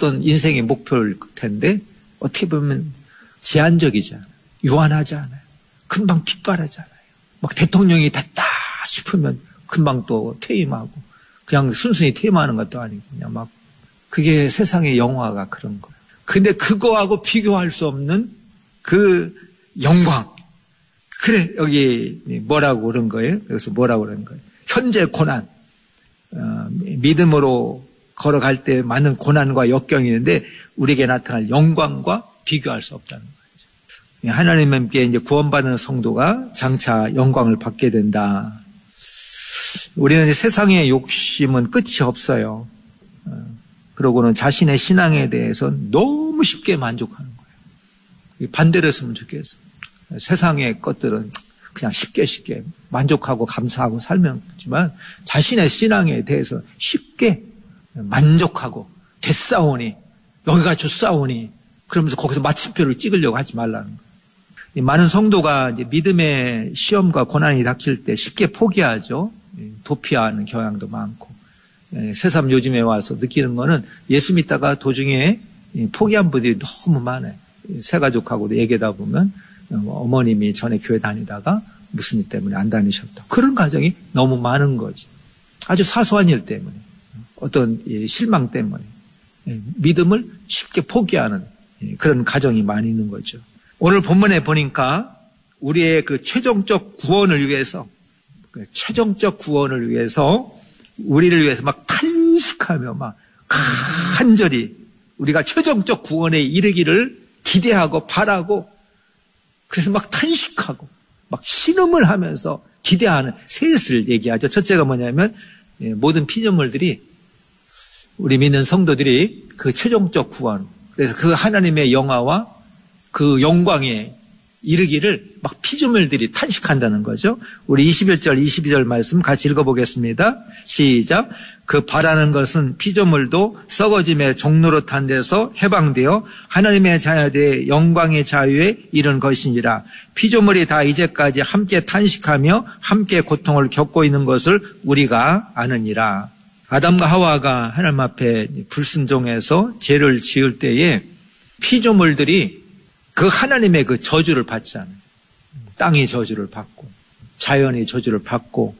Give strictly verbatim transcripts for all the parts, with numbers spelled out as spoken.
어떤 인생의 목표일 텐데 어떻게 보면 제한적이잖아요. 유한하지 않아요. 금방 빗발하잖아요. 막 대통령이 됐다 싶으면 금방 또 퇴임하고 그냥 순순히 퇴임하는 것도 아니고 그냥 막 그게 세상의 영화가 그런 거예요. 근데 그거하고 비교할 수 없는 그 영광. 그래 여기 뭐라고 그런 거예요? 여기서 뭐라고 그런 거예요? 현재 고난. 어, 믿음으로 걸어갈 때 많은 고난과 역경이 있는데 우리에게 나타날 영광과 비교할 수 없다는 거죠. 하나님께 이제 구원받는 성도가 장차 영광을 받게 된다. 우리는 이제 세상의 욕심은 끝이 없어요. 어, 그러고는 자신의 신앙에 대해서 너무 쉽게 만족하는 거예요. 반대로 했으면 좋겠어요. 세상의 것들은 그냥 쉽게 쉽게 만족하고 감사하고 살면 되지만 자신의 신앙에 대해서 쉽게 만족하고 됐사오니 여기가 좋사오니 그러면서 거기서 마침표를 찍으려고 하지 말라는 거예요. 많은 성도가 이제 믿음의 시험과 고난이 닥칠 때 쉽게 포기하죠. 도피하는 경향도 많고 새삼 요즘에 와서 느끼는 거는 예수 믿다가 도중에 포기한 분들이 너무 많아요. 새 가족하고도 얘기하다 보면 어머님이 전에 교회 다니다가 무슨 일 때문에 안 다니셨다. 그런 가정이 너무 많은 거지. 아주 사소한 일 때문에 어떤 실망 때문에 믿음을 쉽게 포기하는 그런 가정이 많이 있는 거죠. 오늘 본문에 보니까 우리의 그 최종적 구원을 위해서 그 최종적 구원을 위해서 우리를 위해서 막 탄식하며 막 간절히 우리가 최종적 구원에 이르기를 기대하고 바라고 그래서 막 탄식하고 막 신음을 하면서 기대하는 셋을 얘기하죠. 첫째가 뭐냐면 모든 피조물들이 우리 믿는 성도들이 그 최종적 구원 그래서 그 하나님의 영화와 그 영광에 이르기를 막 피조물들이 탄식한다는 거죠. 우리 이십일 절 이십이 절 말씀 같이 읽어보겠습니다. 시작. 그 바라는 것은 피조물도 썩어짐의 종로로 탄 데서 해방되어 하나님의 자녀들의 영광의 자유에 이른 것이니라. 피조물이 다 이제까지 함께 탄식하며 함께 고통을 겪고 있는 것을 우리가 아느니라. 아담과 하와가 하나님 앞에 불순종해서 죄를 지을 때에 피조물들이 그 하나님의 그 저주를 받잖아요. 땅이 저주를 받고 자연이 저주를 받고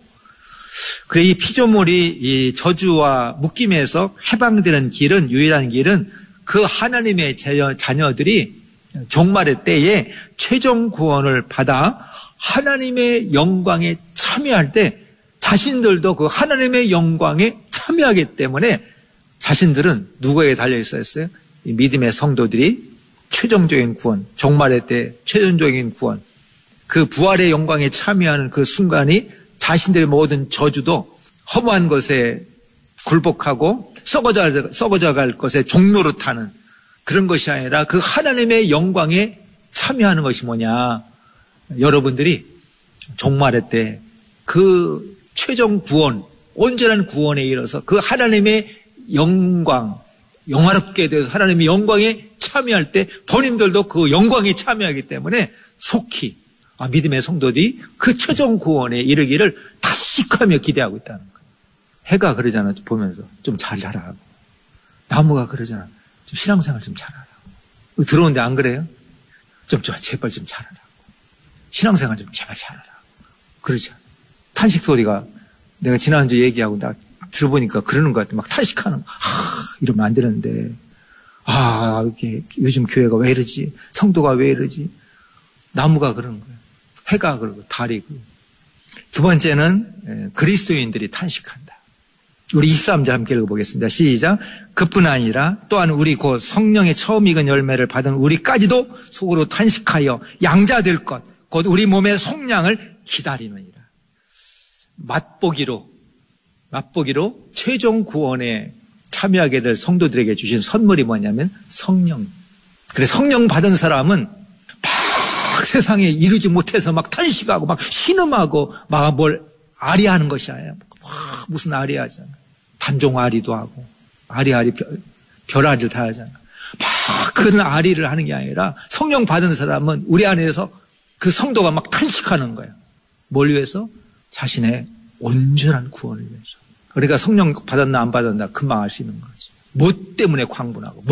그래 이 피조물이 이 저주와 묶임에서 해방되는 길은 유일한 길은 그 하나님의 자녀들이 종말의 때에 최종 구원을 받아 하나님의 영광에 참여할 때 자신들도 그 하나님의 영광에 참여하기 때문에 자신들은 누구에게 달려 있었어요? 이 믿음의 성도들이 최종적인 구원, 종말의 때 최종적인 구원, 그 부활의 영광에 참여하는 그 순간이 자신들의 모든 저주도 허무한 것에 굴복하고 썩어져, 썩어져 갈 것에 종로로 타는 그런 것이 아니라 그 하나님의 영광에 참여하는 것이 뭐냐. 여러분들이 종말의 때 그 최종 구원, 온전한 구원에 이르러서 그 하나님의 영광, 영화롭게 되어서 하나님의 영광에 참여할 때 본인들도 그 영광에 참여하기 때문에 속히 아, 믿음의 성도들이 그 최종 구원에 이르기를 다식하며 기대하고 있다는 거예요. 해가 그러잖아 보면서 좀 잘 자라고 나무가 그러잖아 좀 신앙생활 좀 잘하라고 들어오는데 안 그래요? 좀 제발 좀 잘하라고 신앙생활 좀 제발 잘하라고 그러죠. 탄식 소리가 내가 지난주 얘기하고 나 들어보니까 그러는 것 같아. 막 탄식하는 거. 아, 이러면 안 되는데 아 이렇게 요즘 교회가 왜 이러지 성도가 왜 이러지 나무가 그러는 거예요. 해가 그러고 달이 그러고. 두 번째는 그리스도인들이 탄식한다. 우리 이십삼 절 함께 읽어보겠습니다. 시작. 그뿐 아니라 또한 우리 곧 성령의 처음 익은 열매를 받은 우리까지도 속으로 탄식하여 양자될 것 곧 우리 몸의 속량을 기다리느니라. 맛보기로 맛보기로 최종 구원에 참여하게 될 성도들에게 주신 선물이 뭐냐면 성령. 그래 성령 받은 사람은 막 세상에 이루지 못해서 막 탄식하고 막 신음하고 막 뭘 아리하는 것이 아니에요. 막 무슨 아리하잖아. 단종 아리도 하고 아리아리 별 아리를 다 하잖아. 막 그런 아리를 하는 게 아니라 성령 받은 사람은 우리 안에서 그 성도가 막 탄식하는 거예요. 뭘 위해서? 자신의 온전한 구원을 위해서. 그러니까 성령 받았나 안 받았나 금방 알 수 있는 거지. 뭐 때문에 광분하고